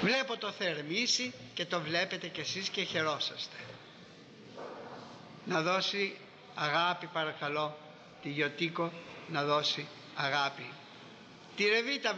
Βλέπω το θερμίσι και το βλέπετε κι εσείς και χαιρόσαστε. Να δώσει αγάπη παρακαλώ, τη Γιωτίκο να δώσει αγάπη. Τη Ρεβίτα